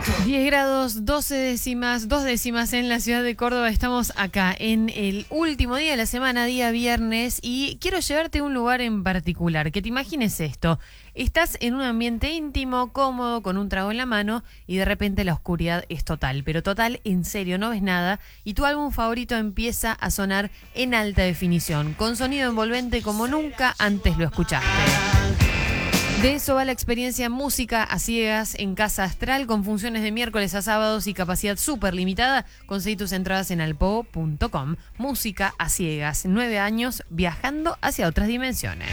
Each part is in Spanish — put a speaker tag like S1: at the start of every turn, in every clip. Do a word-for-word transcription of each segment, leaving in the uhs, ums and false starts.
S1: diez grados, doce décimas, dos décimas en la ciudad de Córdoba. Estamos acá en el último día de la semana, día viernes, y quiero llevarte a un lugar en particular. Que te imagines esto. Estás en un ambiente íntimo, cómodo, con un trago en la mano, y de repente la oscuridad es total, pero total, en serio, no ves nada, y tu álbum favorito empieza a sonar en alta definición, con sonido envolvente como nunca antes lo escuchaste. De eso va la experiencia Música a Ciegas en Casa Astral, con funciones de miércoles a sábados y capacidad súper limitada. Conseguí tus entradas en alpo punto com. Música a Ciegas, nueve años viajando hacia otras dimensiones.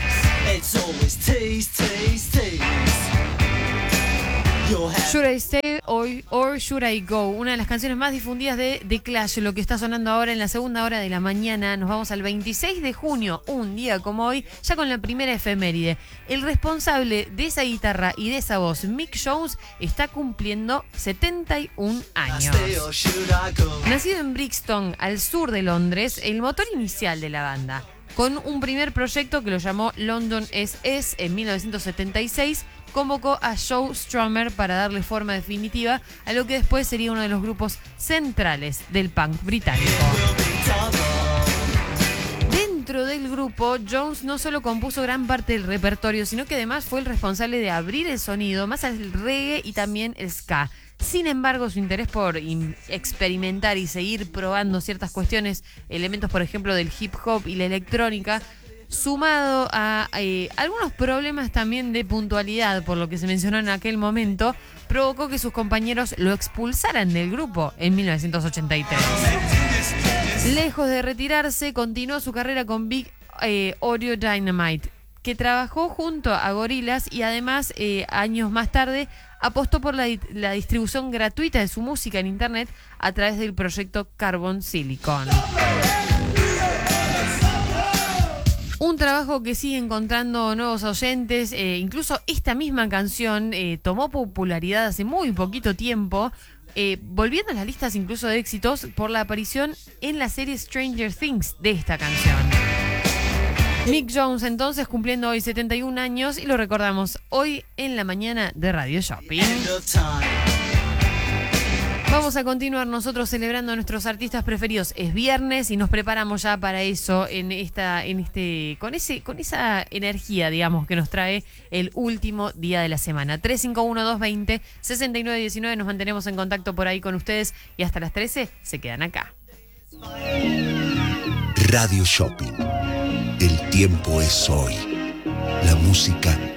S1: Should I Stay or, or Should I Go? Una de las canciones más difundidas de The Clash, lo que está sonando ahora en la segunda hora de la mañana. Nos vamos al veintiséis de junio, un día como hoy, ya con la primera efeméride. El responsable de esa guitarra y de esa voz, Mick Jones, está cumpliendo setenta y un años. Nacido en Brixton, al sur de Londres, el motor inicial de la banda, con un primer proyecto que lo llamó London S S en mil novecientos setenta y seis, convocó a Joe Strummer para darle forma definitiva a lo que después sería uno de los grupos centrales del punk británico. Dentro del grupo, Jones no solo compuso gran parte del repertorio, sino que además fue el responsable de abrir el sonido más al reggae y también el ska. Sin embargo, su interés por experimentar y seguir probando ciertas cuestiones, elementos por ejemplo del hip hop y la electrónica, sumado a eh, algunos problemas también de puntualidad, por lo que se mencionó en aquel momento, provocó que sus compañeros lo expulsaran del grupo en mil novecientos ochenta y tres. Lejos de retirarse, continuó su carrera con Big eh, Audio Dynamite, que trabajó junto a Gorillaz y además, eh, años más tarde, apostó por la, la distribución gratuita de su música en internet a través del proyecto Carbon Silicon. Un trabajo que sigue encontrando nuevos oyentes, eh, incluso esta misma canción eh, tomó popularidad hace muy poquito tiempo, eh, volviendo a las listas incluso de éxitos por la aparición en la serie Stranger Things de esta canción. Mick Jones entonces cumpliendo hoy setenta y un años y lo recordamos hoy en la mañana de Radio Shopping. Vamos a continuar nosotros celebrando a nuestros artistas preferidos. Es viernes y nos preparamos ya para eso en esta, en este, con ese, con esa energía, digamos, que nos trae el último día de la semana. tres cinco uno, dos dos cero, seis nueve uno nueve. Nos mantenemos en contacto por ahí con ustedes y hasta las trece se quedan acá.
S2: Radio Shopping. El tiempo es hoy. La música